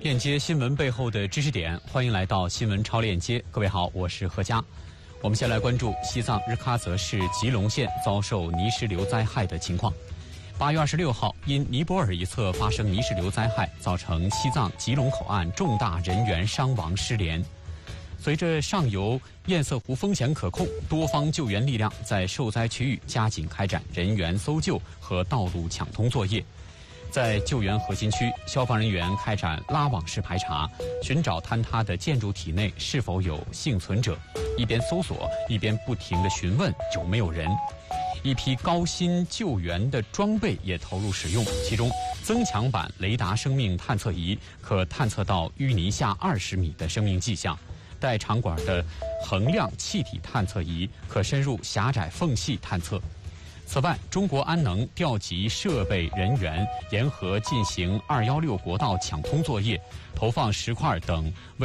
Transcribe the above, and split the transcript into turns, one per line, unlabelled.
链接新闻背后的知识点，欢迎来到新闻超链接。各位好，我是何佳。我们先来关注西藏日喀则市吉隆县遭受泥石流灾害的情况。8月26号，因尼泊尔一侧发生泥石流灾害，造成西藏吉隆口岸重大人员伤亡失联。随着上游堰塞湖风险可控，多方救援力量在受灾区域加紧开展人员搜救和道路抢通作业。在救援核心区，消防人员开展拉网式排查，寻找坍塌的建筑体内是否有幸存者，一边搜索一边不停地询问有没有人。一批高新救援的装备也投入使用，其中增强版雷达生命探测仪可探测到淤泥下20米的生命迹象，带长管的衡量气体探测仪可深入狭窄缝隙探测。此外，中国安能调集设备人员沿河进行216国道抢通作业，投放石块等为